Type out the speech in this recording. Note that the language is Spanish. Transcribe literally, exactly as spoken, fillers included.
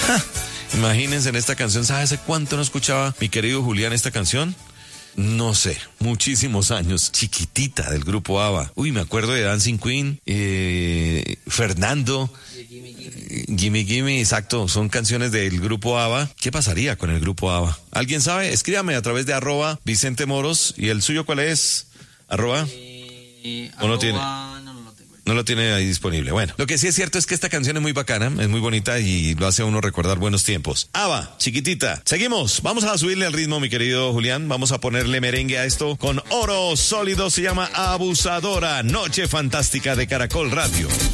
Imagínense en esta canción, ¿sabe hace cuánto no escuchaba mi querido Julián esta canción? No sé, muchísimos años. Chiquitita, del grupo ABBA. Uy, me acuerdo de Dancing Queen, eh, Fernando, Gimme Gimme, exacto, son canciones del grupo ABBA. ¿Qué pasaría con el grupo ABBA? ¿Alguien sabe? Escríbame a través de arroba Vicente Moros. ¿Y el suyo cuál es? Arroba. Eh, ¿O no arroba, tiene? No, no lo tengo. No lo tiene ahí disponible. Bueno, lo que sí es cierto es que esta canción es muy bacana, es muy bonita y lo hace a uno recordar buenos tiempos. ABBA, chiquitita. Seguimos. Vamos a subirle al ritmo, mi querido Julián. Vamos a ponerle merengue a esto con Oro Sólido. Se llama Abusadora. Noche fantástica de Caracol Radio.